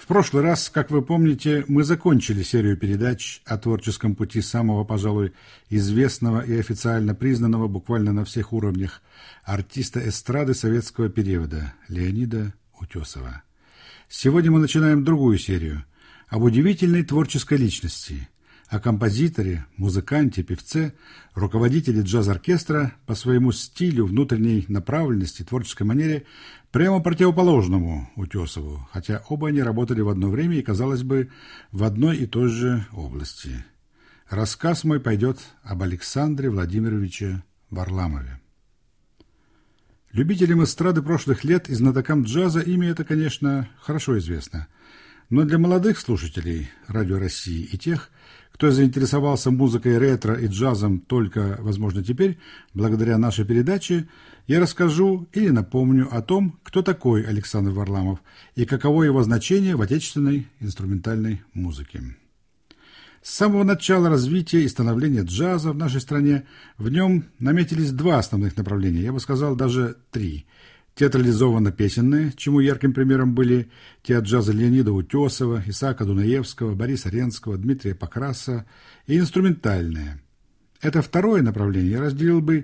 В прошлый раз, как вы помните, мы закончили серию передач о творческом пути самого, пожалуй, известного и официально признанного буквально на всех уровнях артиста эстрады советского периода Леонида Утесова. Сегодня мы начинаем другую серию об удивительной творческой личности, о композиторе, музыканте, певце, руководителе джаз-оркестра по своему стилю, внутренней направленности, творческой манере, прямо противоположному Утесову, хотя оба они работали в одно время и, казалось бы, в одной и той же области. Рассказ мой пойдет об Александре Владимировиче Варламове. Любителям эстрады прошлых лет и знатокам джаза имя это, конечно, хорошо известно. Но для молодых слушателей Радио России и тех, кто заинтересовался музыкой ретро и джазом только, возможно, теперь, благодаря нашей передаче, я расскажу или напомню о том, кто такой Александр Варламов и каково его значение в отечественной инструментальной музыке. С самого начала развития и становления джаза в нашей стране в нем наметились два основных направления, я бы сказал, даже три. Театрализованно-песенные, чему ярким примером были те от джаза Леонида Утесова, Исаака Дунаевского, Бориса Ренского, Дмитрия Покраса, и инструментальные. Это второе направление я разделил бы